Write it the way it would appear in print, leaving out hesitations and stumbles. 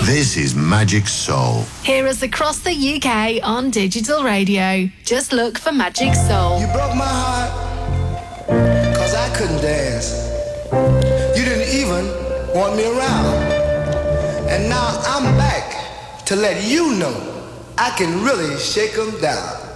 This is Magic Soul. Hear us across the UK on digital radio. Just look for Magic Soul. You broke my heart, cause I couldn't dance. You didn't even want me around. And now I'm back to let you know I can really shake 'em down.